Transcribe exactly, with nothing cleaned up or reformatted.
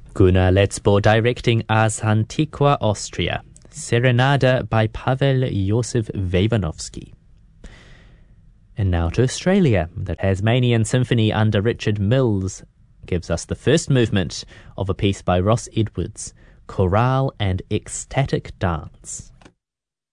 Gunnar Letzbo directing Ars Antiqua, Austria. Serenada by Pavel Josef Wewanovsky. And now to Australia. The Tasmanian Symphony under Richard Mills gives us the first movement of a piece by Ross Edwards, Chorale and Ecstatic Dance.